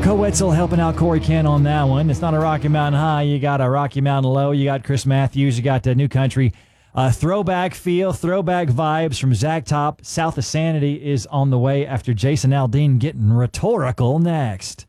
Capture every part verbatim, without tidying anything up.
Wetzel helping out Corey Kent on that one. It's not a Rocky Mountain High. You got a Rocky Mountain Low. You got Chris Matthews. You got the New Country. Uh, throwback feel, throwback vibes from Zach Top. South of Sanity is on the way after Jason Aldean getting rhetorical next.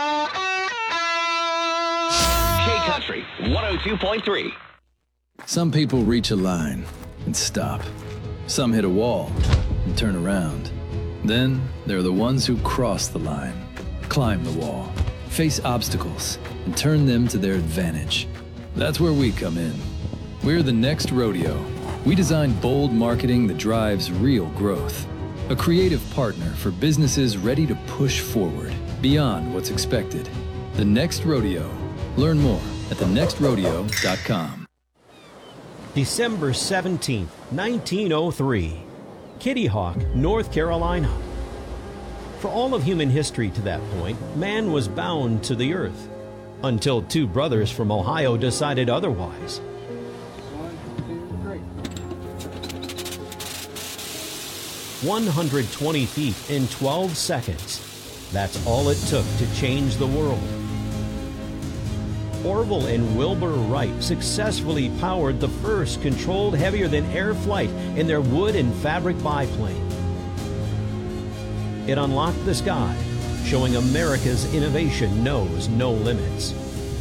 K-Country one oh two point three. Some people reach a line and stop. Some hit a wall and turn around. Then there are the ones who cross the line, climb the wall, face obstacles, and turn them to their advantage. That's where we come in. We're the Next Rodeo. We design bold marketing that drives real growth. A creative partner for businesses ready to push forward beyond what's expected. The Next Rodeo. Learn more at the next rodeo dot com. December seventeenth, nineteen oh three. Kitty Hawk, North Carolina. For all of human history to that point, man was bound to the earth, until two brothers from Ohio decided otherwise. one hundred twenty feet in twelve seconds. That's all it took to change the world. Orville and Wilbur Wright successfully powered the first controlled heavier-than-air flight in their wood and fabric biplane. It unlocked the sky, showing America's innovation knows no limits.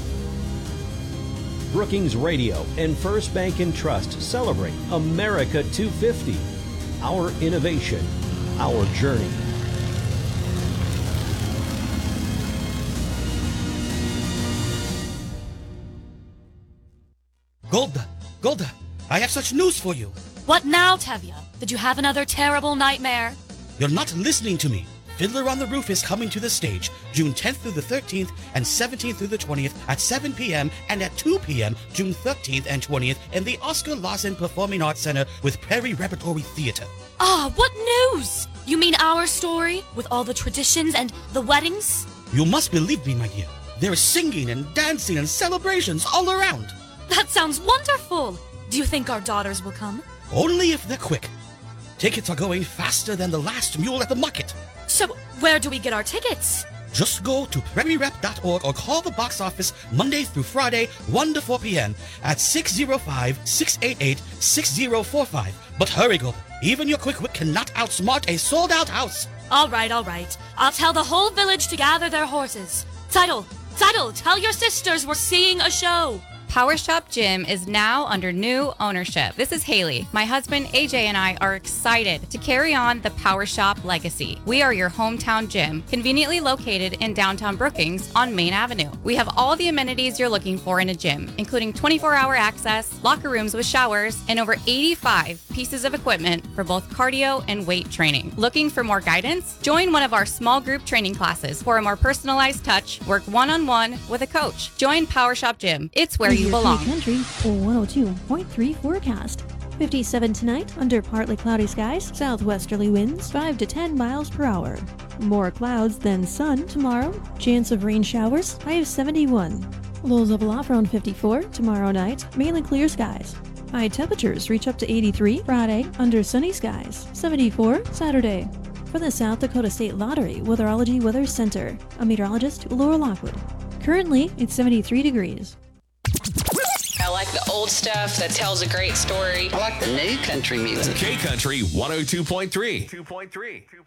Brookings Radio and First Bank and Trust celebrate America two fifty. Our innovation, our journey. Golda, Golda, I have such news for you. What now, Tevye? Did you have another terrible nightmare? You're not listening to me. Fiddler on the Roof is coming to the stage June tenth through the thirteenth and seventeenth through the twentieth at seven p.m. and at two p.m. June thirteenth and twentieth in the Oscar Lawson Performing Arts Center with Prairie Repertory Theater. Ah, what news? You mean our story with all the traditions and the weddings? You must believe me, my dear. There is singing and dancing and celebrations all around. That sounds wonderful. Do you think our daughters will come? Only if they're quick. Tickets are going faster than the last mule at the market. So, where do we get our tickets? Just go to prairie rep dot org or call the box office Monday through Friday, one to four p.m. at six oh five, six eight eight, six oh four five. But hurry, Gold. Even your quick wit cannot outsmart a sold-out house. All right, all right. I'll tell the whole village to gather their horses. Tidal, Tidal, tell your sisters we're seeing a show. Power Shop Gym is now under new ownership. This is Haley. My husband A J and I are excited to carry on the Power Shop legacy. We are your hometown gym, conveniently located in downtown Brookings on Main Avenue. We have all the amenities you're looking for in a gym, including twenty-four hour access, locker rooms with showers, and over eighty-five pieces of equipment for both cardio and weight training. Looking for more guidance? Join one of our small group training classes for a more personalized touch. Work one-on-one with a coach. Join Power Shop Gym. It's where you belong. Country one oh two point three forecast. fifty-seven tonight under partly cloudy skies, southwesterly winds five to ten miles per hour. More clouds than sun tomorrow. Chance of rain showers, high of seventy-one. Lows level off around fifty-four tomorrow night, mainly clear skies. High temperatures reach up to eighty-three Friday under sunny skies, seventy-four Saturday. For the South Dakota State Lottery Weatherology Weather Center, I'm meteorologist Laura Lockwood. Currently, it's seventy-three degrees. I like the old stuff that tells a great story. I like the new country music. K-Country one oh two point three. two point three.